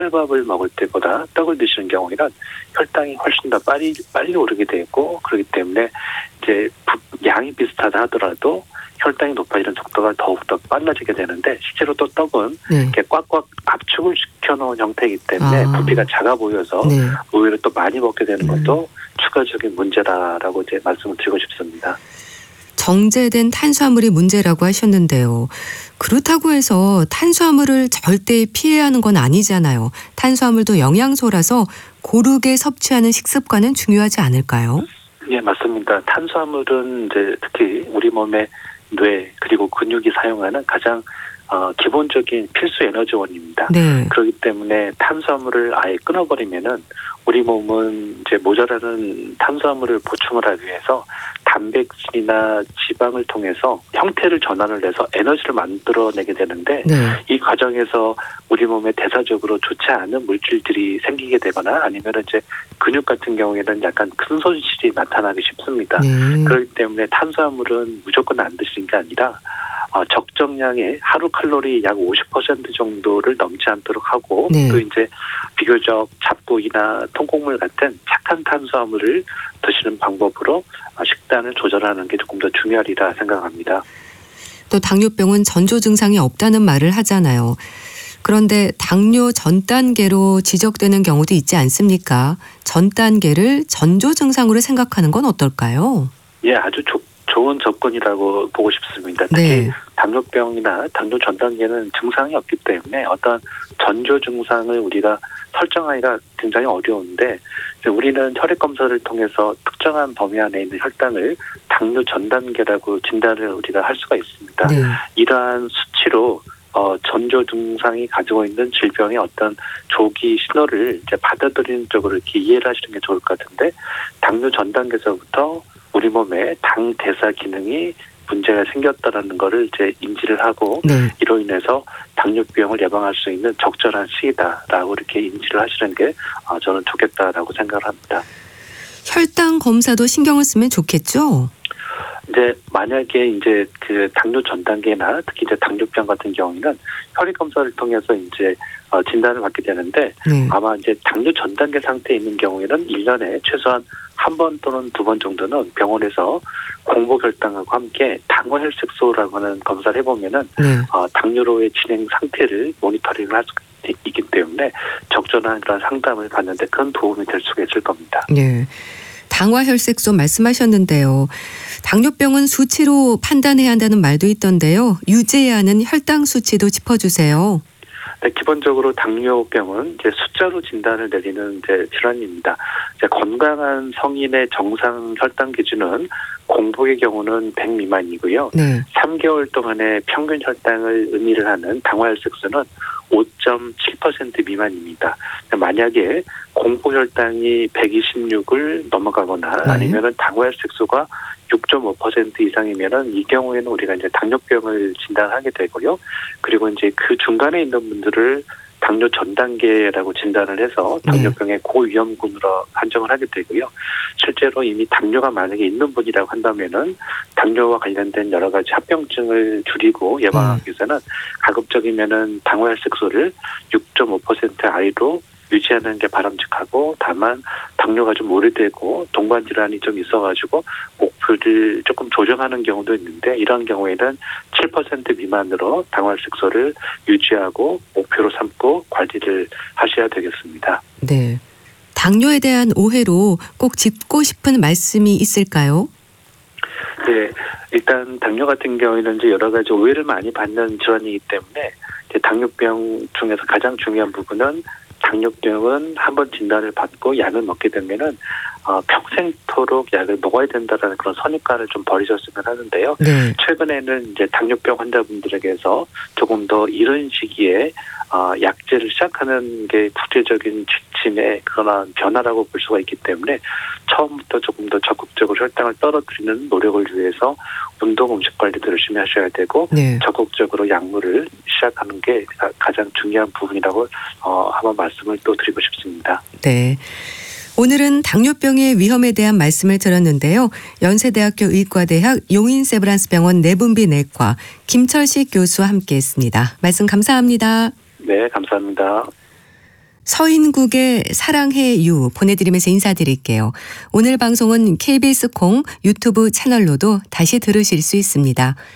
쌀밥을 먹을 때보다 떡을 드시는 경우에는 혈당이 훨씬 더 빨리 오르게 되고, 그렇기 때문에 이제 양이 비슷하다 하더라도 혈당이 높아지는 속도가 더욱더 빨라지게 되는데, 실제로 또 떡은 이렇게 꽉꽉 압축을 시켜놓은 형태이기 때문에 부피가 작아 보여서 의외로 또 많이 먹게 되는 것도 추가적인 문제다라고 이제 말씀을 드리고 싶습니다. 정제된 탄수화물이 문제라고 하셨는데요. 그렇다고 해서 탄수화물을 절대 피해야 하는 건 아니잖아요. 탄수화물도 영양소라서 고르게 섭취하는 식습관은 중요하지 않을까요? 네, 맞습니다. 탄수화물은 이제 특히 우리 몸의 뇌 그리고 근육이 사용하는 가장 기본적인 필수 에너지원입니다. 네. 그렇기 때문에 탄수화물을 아예 끊어버리면은 우리 몸은 이제 모자라는 탄수화물을 보충을 하기 위해서 단백질이나 지방을 통해서 형태를 전환을 해서 에너지를 만들어내게 되는데, 이 과정에서 우리 몸에 대사적으로 좋지 않은 물질들이 생기게 되거나 아니면 이제 근육 같은 경우에는 약간 큰 손실이 나타나기 쉽습니다. 그렇기 때문에 탄수화물은 무조건 안 드시는 게 아니라 적정량의 하루 칼로리 약 50% 정도를 넘지 않도록 하고, 또 이제 비교적 잡곡이나 통곡물 같은 착한 탄수화물을 드시는 방법으로 식단을 조절하는 게 조금 더 중요하리라 생각합니다. 또 당뇨병은 전조 증상이 없다는 말을 하잖아요. 그런데 당뇨 전 단계로 지적되는 경우도 있지 않습니까? 전 단계를 전조 증상으로 생각하는 건 어떨까요? 예, 아주 좋은 접근이라고 보고 싶습니다. 특히 당뇨병이나 당뇨 전 단계는 증상이 없기 때문에 어떤 전조 증상을 우리가 설정하기가 굉장히 어려운데, 우리는 혈액 검사를 통해서 특정한 범위 안에 있는 혈당을 당뇨 전 단계라고 진단을 우리가 할 수가 있습니다. 이러한 수치로 전조 증상이 가지고 있는 질병의 어떤 조기 신호를 이제 받아들이는 쪽으로 이렇게 이해를 하시는 게 좋을 것 같은데, 당뇨 전 단계에서부터 우리 몸의 당 대사 기능이 문제가 생겼다라는 거를 이제 인지를 하고, 이로 인해서 당뇨병을 예방할 수 있는 적절한 시기다라고 이렇게 인지를 하시는 게 저는 좋겠다라고 생각을 합니다. 혈당 검사도 신경을 쓰면 좋겠죠? 이제 만약에 이제 그 당뇨 전 단계나 특히 이제 당뇨병 같은 경우에는 혈액 검사를 통해서 이제 진단을 받게 되는데, 아마 이제 당뇨 전 단계 상태에 있는 경우에는 1년에 최소한 한 번 또는 두 번 정도는 병원에서 공복 혈당하고 함께 당화 혈색소라고 하는 검사를 해보면은 당뇨로의 진행 상태를 모니터링을 할 수 있기 때문에 적절한 그런 상담을 받는데 큰 도움이 될 수가 있을 겁니다. 네. 당화 혈색소 말씀하셨는데요. 당뇨병은 수치로 판단해야 한다는 말도 있던데요. 유지해야 하는 혈당 수치도 짚어주세요. 네, 기본적으로 당뇨병은 이제 숫자로 진단을 내리는 이제 질환입니다. 이제 건강한 성인의 정상 혈당 기준은 공복의 경우는 100 미만이고요. 3개월 동안의 평균 혈당을 의미를 하는 당화혈색소는 5.7% 미만입니다. 만약에 공복 혈당이 126을 넘어가거나 아니면은 당화혈색소가 6.5% 이상이면은 이 경우에는 우리가 이제 당뇨병을 진단하게 되고요. 그리고 이제 그 중간에 있는 분들을 당뇨 전 단계라고 진단을 해서 당뇨병의 고위험군으로 판정을 하게 되고요. 실제로 이미 당뇨가 만약에 있는 분이라고 한다면은 당뇨와 관련된 여러 가지 합병증을 줄이고 예방하기 위해서는 가급적이면은 당화혈색소를 6.5% 아래로 유지하는 게 바람직하고, 다만 당뇨가 좀 오래되고 동반 질환이 좀 있어가지고 목표를 조금 조정하는 경우도 있는데, 이런 경우에는 7% 미만으로 당화혈색소를 유지하고 목표로 삼고 관리를 하셔야 되겠습니다. 네. 당뇨에 대한 오해로 꼭 짚고 싶은 말씀이 있을까요? 네, 일단 당뇨 같은 경우에는 이제 여러 가지 오해를 많이 받는 질환이기 때문에 이제 당뇨병 중에서 가장 중요한 부분은 당뇨병은 한번 진단을 받고 약을 먹게 되면은 평생토록 약을 먹어야 된다라는 그런 선입관을 좀 버리셨으면 하는데요. 최근에는 이제 당뇨병 환자분들에게서 조금 더 이른 시기에 약제를 시작하는 게 국제적인 지침의 그런 변화라고 볼 수가 있기 때문에 처음부터 조금 더 적극적으로 혈당을 떨어뜨리는 노력을 위해서 운동 음식 관리도 열심히 하셔야 되고 적극적으로 약물을 시작하는 게 가장 중요한 부분이라고 한번 말씀을 또 드리고 싶습니다. 네. 오늘은 당뇨병의 위험에 대한 말씀을 들었는데요. 연세대학교 의과대학 용인세브란스병원 내분비 내과 김철식 교수와 함께했습니다. 말씀 감사합니다. 네, 감사합니다. 서인국의 사랑해 유 보내드리면서 인사드릴게요. 오늘 방송은 KBS 콩 유튜브 채널로도 다시 들으실 수 있습니다.